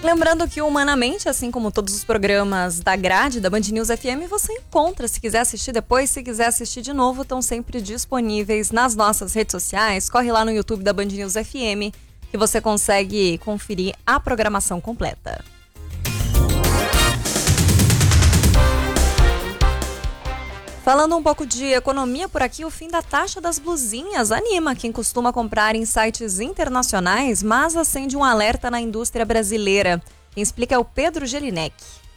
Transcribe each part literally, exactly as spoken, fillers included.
Lembrando que Humanamente, assim como todos os programas da grade da Band News F M, você encontra, se quiser assistir depois, se quiser assistir de novo, estão sempre disponíveis nas nossas redes sociais. Corre lá no YouTube da Band News F M que você consegue conferir a programação completa. Falando um pouco de economia por aqui, o fim da taxa das blusinhas anima quem costuma comprar em sites internacionais, mas acende um alerta na indústria brasileira. Quem explica é o Pedro Gelinek.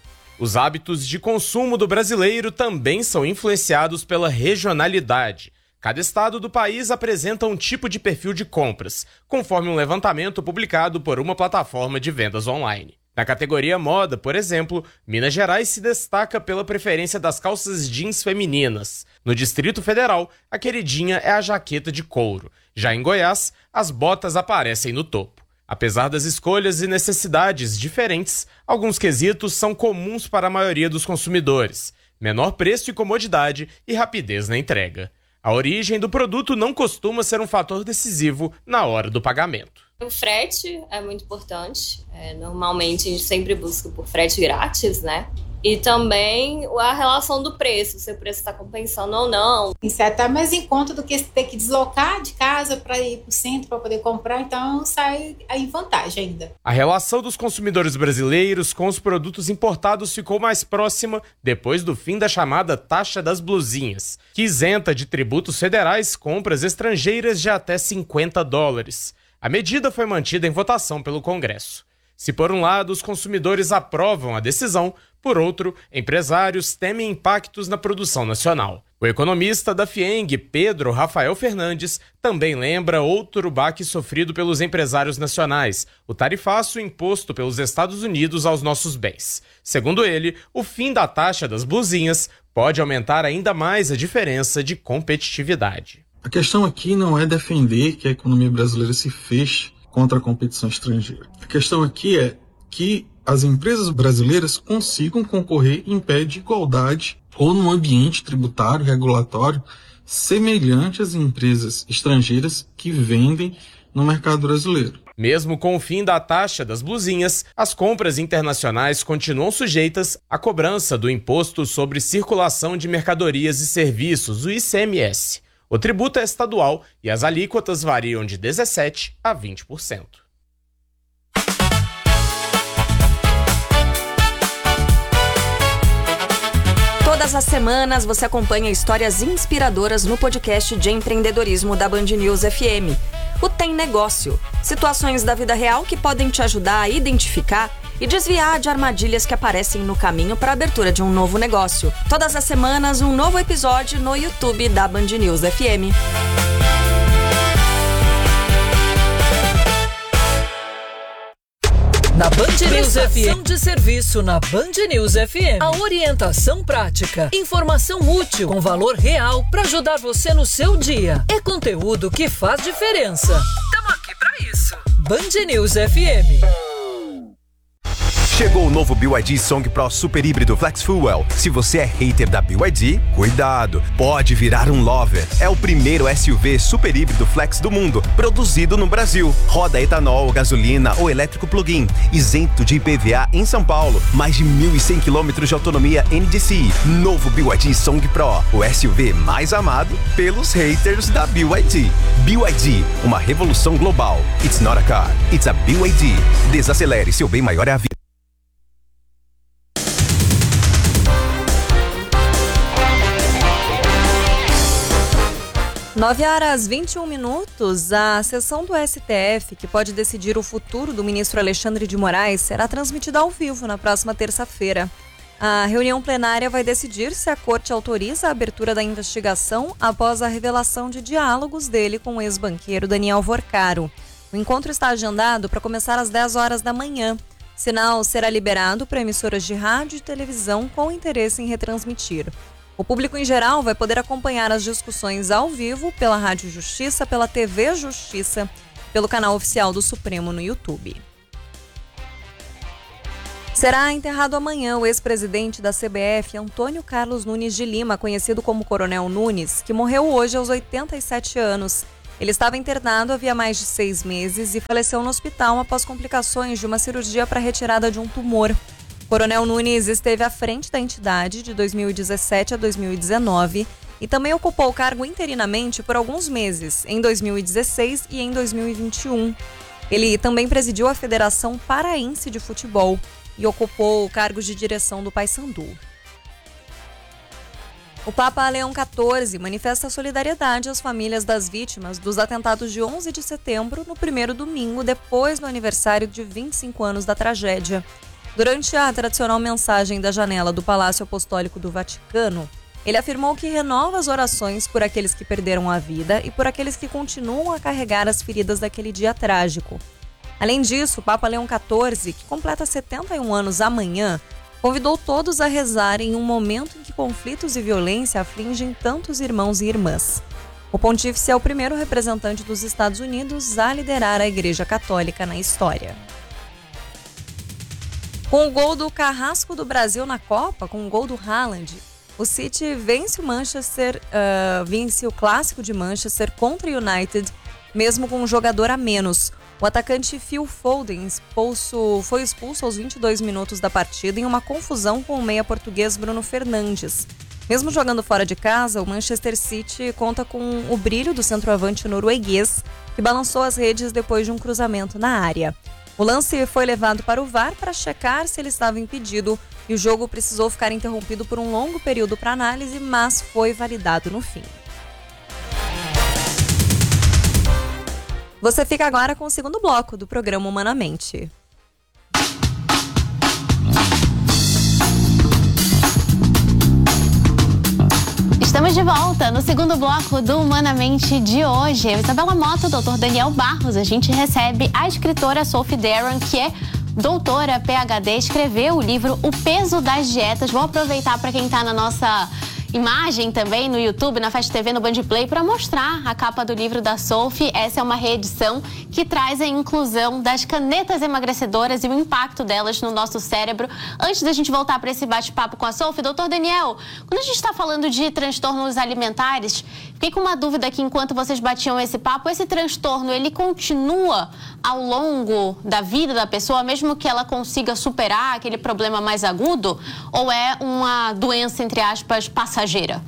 Os hábitos de consumo do brasileiro também são influenciados pela regionalidade. Cada estado do país apresenta um tipo de perfil de compras, conforme um levantamento publicado por uma plataforma de vendas online. Na categoria moda, por exemplo, Minas Gerais se destaca pela preferência das calças jeans femininas. No Distrito Federal, a queridinha é a jaqueta de couro. Já em Goiás, as botas aparecem no topo. Apesar das escolhas e necessidades diferentes, alguns quesitos são comuns para a maioria dos consumidores: menor preço e comodidade e rapidez na entrega. A origem do produto não costuma ser um fator decisivo na hora do pagamento. O frete é muito importante. É, normalmente a gente sempre busca por frete grátis, né? E também a relação do preço, se o preço está compensando ou não. Isso é até mais em conta do que ter que deslocar de casa para ir para o centro para poder comprar, então sai em vantagem ainda. A relação dos consumidores brasileiros com os produtos importados ficou mais próxima depois do fim da chamada taxa das blusinhas, que isenta de tributos federais compras estrangeiras de até cinquenta dólares. A medida foi mantida em votação pelo Congresso. Se por um lado os consumidores aprovam a decisão, por outro, empresários temem impactos na produção nacional. O economista da Fieng, Pedro Rafael Fernandes, também lembra outro baque sofrido pelos empresários nacionais, o tarifaço imposto pelos Estados Unidos aos nossos bens. Segundo ele, o fim da taxa das blusinhas pode aumentar ainda mais a diferença de competitividade. A questão aqui não é defender que a economia brasileira se feche contra a competição estrangeira. A questão aqui é que as empresas brasileiras consigam concorrer em pé de igualdade ou num ambiente tributário, regulatório, semelhante às empresas estrangeiras que vendem no mercado brasileiro. Mesmo com o fim da taxa das blusinhas, as compras internacionais continuam sujeitas à cobrança do Imposto sobre Circulação de Mercadorias e Serviços, o I C M S. O tributo é estadual e as alíquotas variam de dezessete por cento a vinte por cento. Todas as semanas você acompanha histórias inspiradoras no podcast de empreendedorismo da Band News F M. O Tem Negócio. Situações da vida real que podem te ajudar a identificar e desviar de armadilhas que aparecem no caminho para a abertura de um novo negócio. Todas as semanas, um novo episódio no YouTube da Band News F M. Na Band News F M de serviço na Band News F M. A orientação prática, informação útil com valor real para ajudar você no seu dia. É conteúdo que faz diferença. Tamo aqui para isso. Band News F M. Chegou o novo B Y D Song Pro Super Híbrido Flex Fuel. Se você é hater da B Y D, cuidado, pode virar um lover. É o primeiro S U V super híbrido flex do mundo, produzido no Brasil. Roda etanol, gasolina ou elétrico plug-in, isento de I P V A em São Paulo. Mais de mil e cem quilômetros de autonomia N D C I. Novo B Y D Song Pro, o S U V mais amado pelos haters da B Y D. B Y D, uma revolução global. It's not a car, it's a B Y D. Desacelere, seu bem maior é a vida. nove horas e vinte e um minutos, a sessão do S T F, que pode decidir o futuro do ministro Alexandre de Moraes, será transmitida ao vivo na próxima terça-feira. A reunião plenária vai decidir se a corte autoriza a abertura da investigação após a revelação de diálogos dele com o ex-banqueiro Daniel Vorcaro. O encontro está agendado para começar às dez horas da manhã. Sinal será liberado para emissoras de rádio e televisão com interesse em retransmitir. O público em geral vai poder acompanhar as discussões ao vivo pela Rádio Justiça, pela T V Justiça, pelo canal oficial do Supremo no YouTube. Será enterrado amanhã o ex-presidente da C B F, Antônio Carlos Nunes de Lima, conhecido como Coronel Nunes, que morreu hoje aos oitenta e sete anos. Ele estava internado havia mais de seis meses e faleceu no hospital após complicações de uma cirurgia para retirada de um tumor. Coronel Nunes esteve à frente da entidade de dois mil e dezessete a dois mil e dezenove e também ocupou o cargo interinamente por alguns meses, em dois mil e dezesseis e em dois mil e vinte e um. Ele também presidiu a Federação Paraense de Futebol e ocupou cargos de direção do Paysandu. O Papa Leão quatorze manifesta solidariedade às famílias das vítimas dos atentados de onze de setembro, no primeiro domingo depois do aniversário de vinte e cinco anos da tragédia. Durante a tradicional mensagem da janela do Palácio Apostólico do Vaticano, ele afirmou que renova as orações por aqueles que perderam a vida e por aqueles que continuam a carregar as feridas daquele dia trágico. Além disso, o Papa Leão quatorze, que completa setenta e um anos amanhã, convidou todos a rezar em um momento em que conflitos e violência afligem tantos irmãos e irmãs. O pontífice é o primeiro representante dos Estados Unidos a liderar a Igreja Católica na história. Com o gol do Carrasco do Brasil na Copa, com o gol do Haaland, o City vence o Manchester, uh, vence o clássico de Manchester contra o United, mesmo com um jogador a menos. O atacante Phil Foden expulso, foi expulso aos vinte e dois minutos da partida em uma confusão com o meia português Bruno Fernandes. Mesmo jogando fora de casa, o Manchester City conta com o brilho do centroavante norueguês, que balançou as redes depois de um cruzamento na área. O lance foi levado para o V A R para checar se ele estava impedido e o jogo precisou ficar interrompido por um longo período para análise, mas foi validado no fim. Você fica agora com o segundo bloco do programa Humanamente. Estamos de volta no segundo bloco do Humanamente de hoje. Eu, Isabela Mota, o doutor Daniel Barros. A gente recebe a escritora Sophie Daron, que é doutora P H D, escreveu o livro O Peso das Dietas. Vou aproveitar para quem está na nossa imagem também no YouTube, na Fast T V, no Band Play, para mostrar a capa do livro da Sophie. Essa é uma reedição que traz a inclusão das canetas emagrecedoras e o impacto delas no nosso cérebro. Antes da gente voltar para esse bate-papo com a Sophie, doutor Daniel, quando a gente está falando de transtornos alimentares, fiquei com uma dúvida aqui enquanto vocês batiam esse papo. Esse transtorno, ele continua ao longo da vida da pessoa, mesmo que ela consiga superar aquele problema mais agudo? Ou é uma doença, entre aspas, passageira?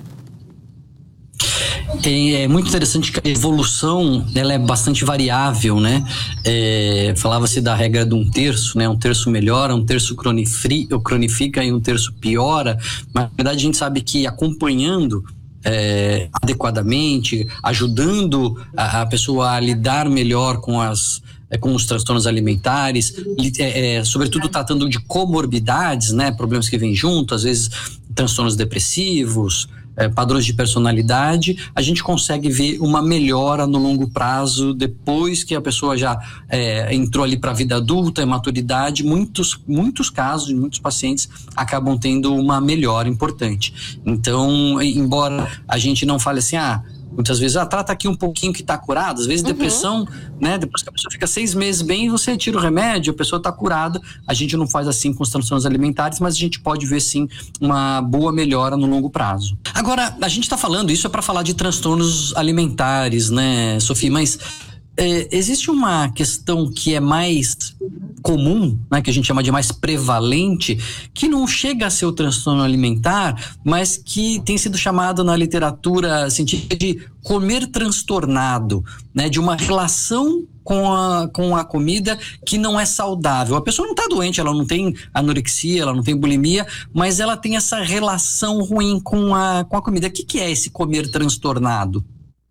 É, é muito interessante que a evolução, ela é bastante variável, né? É, falava-se da regra de um terço, né? Um terço melhora, um terço cronifica e um terço piora. Mas, na verdade, a gente sabe que acompanhando é, adequadamente, ajudando a, a pessoa a lidar melhor com as com os transtornos alimentares, é, é, sobretudo tratando de comorbidades, né, problemas que vêm junto, às vezes transtornos depressivos, é, padrões de personalidade, a gente consegue ver uma melhora no longo prazo depois que a pessoa já é, entrou ali para a vida adulta, é maturidade. Muitos, muitos casos, muitos pacientes acabam tendo uma melhora importante. Então, embora a gente não fale assim, ah, muitas vezes, ah, trata aqui um pouquinho que está curado. Às vezes, uhum. depressão, né? Depois que a pessoa fica seis meses bem, você tira o remédio, a pessoa está curada. A gente não faz assim com os transtornos alimentares, mas a gente pode ver, sim, uma boa melhora no longo prazo. Agora, a gente está falando, isso é para falar de transtornos alimentares, né, Sophie? Mas é, existe uma questão que é mais comum, né, que a gente chama de mais prevalente, que não chega a ser o transtorno alimentar, mas que tem sido chamado na literatura científica de comer transtornado, né, de uma relação com a, com a comida que não é saudável. A pessoa não está doente, ela não tem anorexia, ela não tem bulimia, mas ela tem essa relação ruim com a, com a comida. O que, que é esse comer transtornado?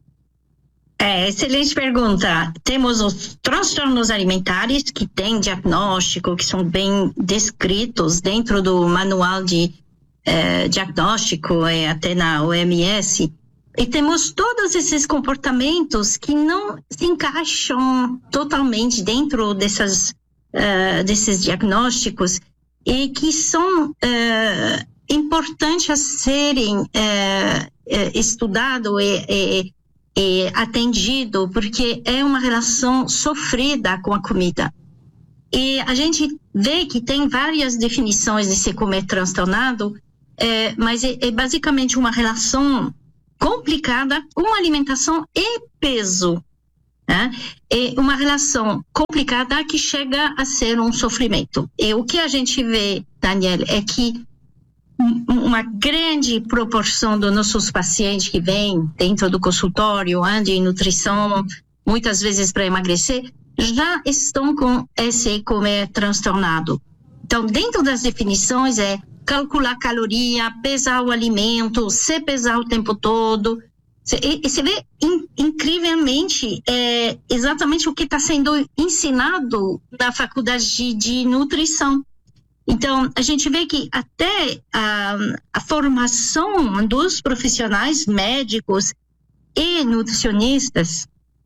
É, excelente pergunta. Temos os transtornos alimentares que têm diagnóstico, que são bem descritos dentro do manual de eh, diagnóstico, eh, até na O M S. E temos todos esses comportamentos que não se encaixam totalmente dentro dessas, uh, desses diagnósticos e que são uh, importantes a serem uh, uh, estudados e, e, e atendidos, porque é uma relação sofrida com a comida. E a gente vê que tem várias definições de se comer transtornado, uh, mas é, é basicamente uma relação complicada com alimentação e peso. né? É uma relação complicada que chega a ser um sofrimento. E o que a gente vê, Daniel, é que uma grande proporção dos nossos pacientes que vêm dentro do consultório de nutrição, muitas vezes para emagrecer, já estão com esse comer transtornado. Então, dentro das definições é calcular caloria, pesar o alimento, se pesar o tempo todo. E você vê in, incrivelmente é, exatamente o que está sendo ensinado na faculdade de, de nutrição. Então, a gente vê que até a, a formação dos profissionais médicos e nutricionistas,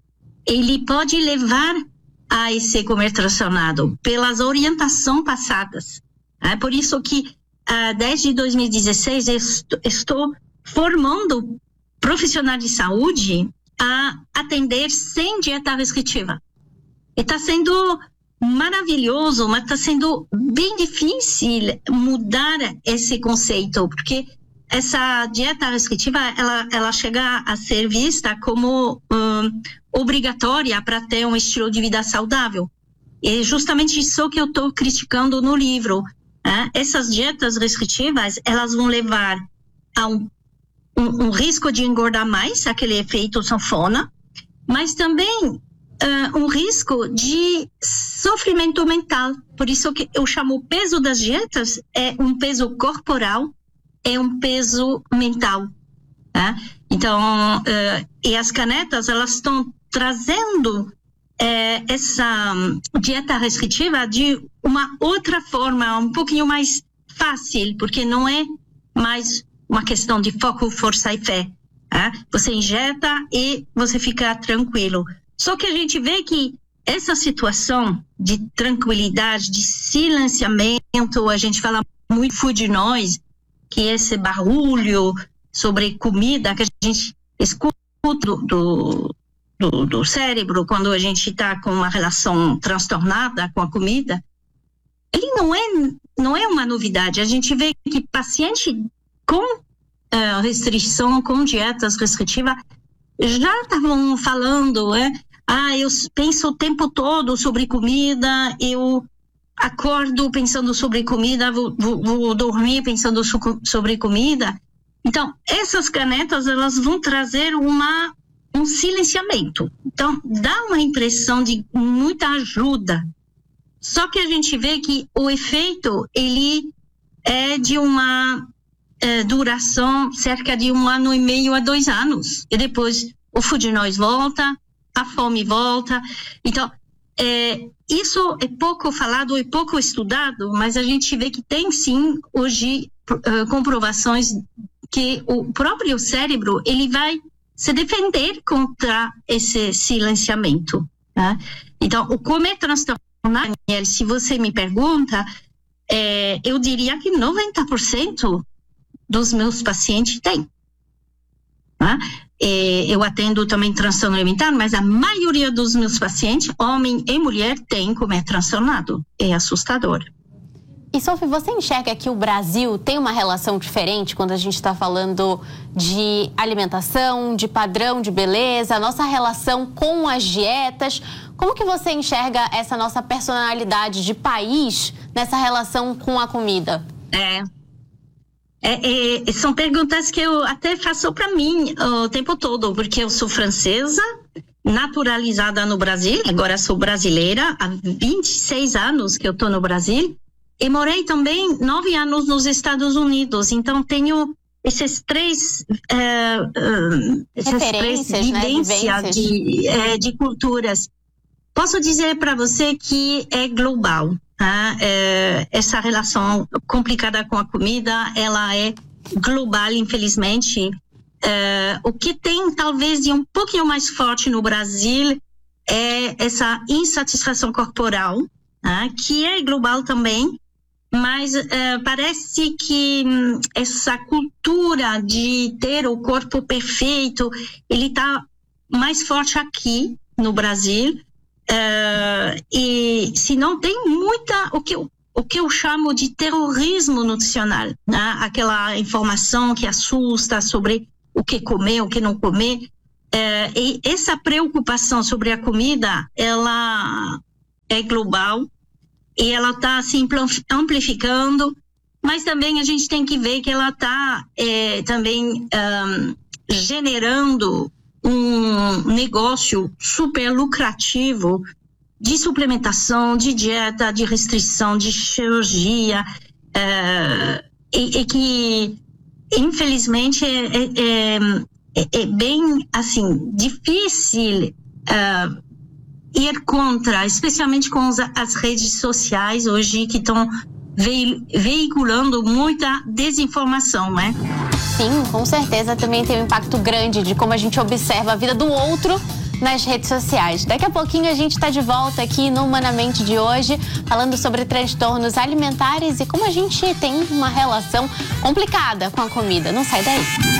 ele pode levar a esse comer transtornado pelas orientações passadas. É por isso que, uh, desde dois mil e dezesseis, eu estou, estou formando profissionais de saúde a atender sem dieta restritiva. E está sendo maravilhoso, mas está sendo bem difícil mudar esse conceito, porque essa dieta restritiva, ela, ela chega a ser vista como um, obrigatória para ter um estilo de vida saudável. E é justamente isso que eu estou criticando no livro. Né? Essas dietas restritivas, elas vão levar a um, um, um risco de engordar mais, aquele efeito sanfona, mas também Uh, um risco de sofrimento mental. Por isso que eu chamo o peso das dietas é um peso corporal, é um peso mental. Tá? Então, uh, e as canetas, elas estão trazendo uh, essa dieta restritiva de uma outra forma, um pouquinho mais fácil, porque não é mais uma questão de foco, força e fé. Tá? Você injeta e você fica tranquilo. Só que a gente vê que essa situação de tranquilidade, de silenciamento, a gente fala muito food noise, que é esse barulho sobre comida que a gente escuta do, do, do cérebro quando a gente está com uma relação transtornada com a comida, ele não é, não é uma novidade. A gente vê que paciente com uh, restrição, com dietas restritivas, já estavam falando, é, ah, eu penso o tempo todo sobre comida, eu acordo pensando sobre comida, vou, vou, vou dormir pensando so, sobre comida. Então, essas canetas, elas vão trazer uma, um silenciamento. Então, dá uma impressão de muita ajuda. Só que a gente vê que o efeito, ele é de uma é, duração cerca de um ano e meio a dois anos. E depois o food noise volta, a fome volta. Então, é, isso é pouco falado e pouco estudado, mas a gente vê que tem sim hoje uh, comprovações que o próprio cérebro ele vai se defender contra esse silenciamento. Tá? Então, o comer transtornado, se você me pergunta, é, eu diria que noventa por cento dos meus pacientes têm. Tá? É, eu atendo também transtorno alimentar, mas a maioria dos meus pacientes, homem e mulher, tem comer transtornado. É assustador. E, Sophie, você enxerga que o Brasil tem uma relação diferente quando a gente está falando de alimentação, de padrão de beleza, a nossa relação com as dietas? Como que você enxerga essa nossa personalidade de país nessa relação com a comida? É, é, é são perguntas que eu até faço para mim o tempo todo, porque eu sou francesa, naturalizada no Brasil, agora sou brasileira, há vinte e seis anos que eu estou no Brasil. E morei também nove anos nos Estados Unidos, então tenho esses três, uh, uh, essas três vivências, né? de, uh, de culturas. Posso dizer para você que é global, tá? Uh, essa relação complicada com a comida, ela é global, infelizmente. Uh, o que tem talvez de um pouquinho mais forte no Brasil é essa insatisfação corporal, tá? Que é global também. Mas uh, parece que hum, essa cultura de ter o corpo perfeito, ele está mais forte aqui no Brasil. Uh, e se não tem muita, o que, eu, o que eu chamo de terrorismo nutricional, né? Aquela informação que assusta sobre o que comer, o que não comer. é, e essa preocupação sobre a comida, ela é global e ela está se amplificando, mas também a gente tem que ver que ela está é, também um, generando um negócio super lucrativo de suplementação, de dieta, de restrição, de cirurgia, é, e, e que infelizmente é, é, é, é bem assim difícil uh, ir contra, especialmente com as, as redes sociais hoje que estão veiculando muita desinformação, né? Sim, com certeza também tem um impacto grande de como a gente observa a vida do outro nas redes sociais. Daqui a pouquinho a gente está de volta aqui no Humanamente de hoje, falando sobre transtornos alimentares e como a gente tem uma relação complicada com a comida. Não sai daí.